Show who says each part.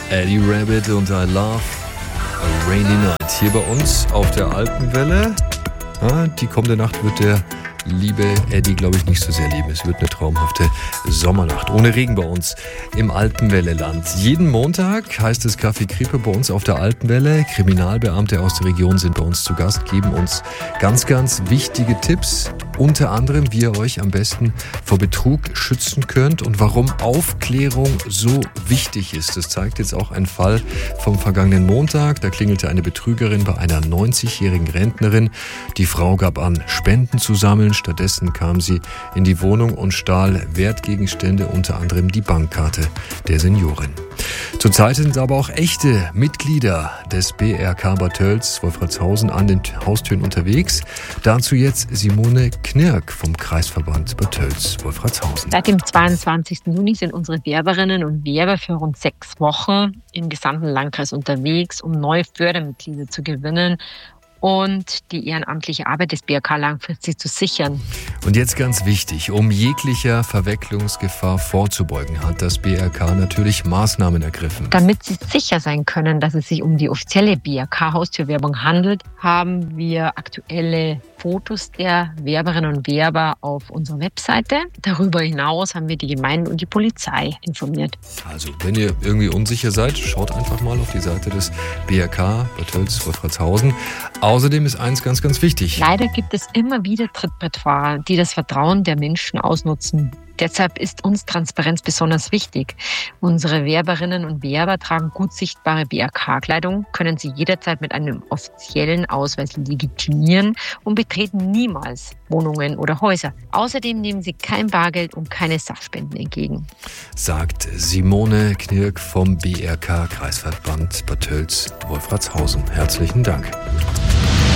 Speaker 1: Eddie Rabbit und I Love a Rainy Night. Hier bei uns auf der Alpenwelle. Die kommende Nacht wird der liebe Eddie, glaube ich, nicht so sehr lieben. Es wird eine traumhafte Sommernacht ohne Regen bei uns im Alpenwelle-Land. Jeden Montag heißt es Kaffee Krippe bei uns auf der Alpenwelle. Kriminalbeamte aus der Region sind bei uns zu Gast, geben uns ganz, ganz wichtige Tipps. Unter anderem, wie ihr euch am besten vor Betrug schützen könnt und warum Aufklärung so wichtig ist. Das zeigt jetzt auch ein Fall vom vergangenen Montag. Da klingelte eine Betrügerin bei einer 90-jährigen Rentnerin. Die Frau gab an, Spenden zu sammeln. Stattdessen kam sie in die Wohnung und stahl Wertgegenstände, unter anderem die Bankkarte der Seniorin. Zurzeit sind aber auch echte Mitglieder des BRK Bad Tölz Wolfratshausen an den Haustüren unterwegs. Dazu jetzt Simone Knirk vom Kreisverband Bad Tölz Wolfratshausen.
Speaker 2: Seit dem 22. Juni sind unsere Werberinnen und Werber für rund 6 Wochen im gesamten Landkreis unterwegs, um neue Fördermitglieder zu gewinnen und die ehrenamtliche Arbeit des BRK langfristig zu sichern.
Speaker 1: Und jetzt ganz wichtig, um jeglicher Verwechslungsgefahr vorzubeugen, hat das BRK natürlich Maßnahmen ergriffen.
Speaker 2: Damit Sie sicher sein können, dass es sich um die offizielle BRK-Haustürwerbung handelt, haben wir aktuelle Fotos der Werberinnen und Werber auf unserer Webseite. Darüber hinaus haben wir die Gemeinden und die Polizei informiert.
Speaker 1: Also, wenn ihr irgendwie unsicher seid, schaut einfach mal auf die Seite des BRK Bad Tölz Wolfratshausen. Außerdem ist eins ganz, ganz wichtig.
Speaker 2: Leider gibt es immer wieder Trittbrettfahrer, die das Vertrauen der Menschen ausnutzen. Deshalb ist uns Transparenz besonders wichtig. Unsere Werberinnen und Werber tragen gut sichtbare BRK-Kleidung, können sie jederzeit mit einem offiziellen Ausweis legitimieren und betreten niemals Wohnungen oder Häuser. Außerdem nehmen sie kein Bargeld und keine Sachspenden entgegen.
Speaker 1: Sagt Simone Knirk vom BRK Kreisverband Bad Tölz Wolfratshausen. Herzlichen Dank.